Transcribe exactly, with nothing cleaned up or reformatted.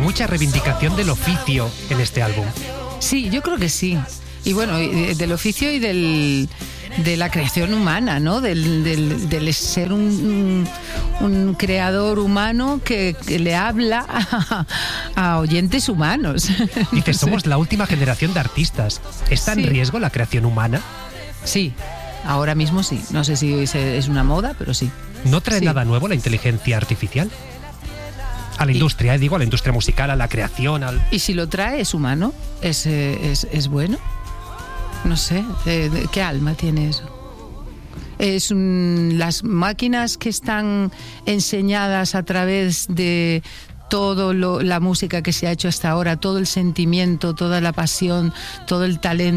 mucha reivindicación del oficio en este álbum. Sí, yo creo que sí. Y bueno, del oficio y del, de la creación humana, ¿no? Del, del, del ser un, un creador humano que, que le habla a, a oyentes humanos. Dice, somos la última generación de artistas. ¿Está en Sí. riesgo la creación humana? Sí, ahora mismo sí. No sé si es una moda, pero sí. ¿No trae Sí. nada nuevo la inteligencia artificial? A la Y- industria, eh, digo, a la industria musical, a la creación, al... Y si lo trae, es humano, es, eh, es, es bueno. No sé, eh, ¿qué alma tiene eso? Es un- las máquinas que están enseñadas a través de todo lo, la música que se ha hecho hasta ahora, todo el sentimiento, toda la pasión, todo el talento.